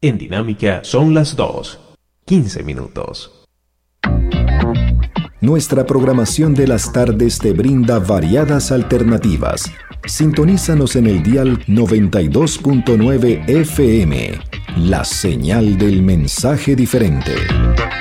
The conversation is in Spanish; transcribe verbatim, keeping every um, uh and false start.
En Dinámica son las dos, quince minutos. Nuestra programación de las tardes te brinda variadas alternativas. Sintonízanos en el dial noventa y dos punto nueve F M, la señal del mensaje diferente.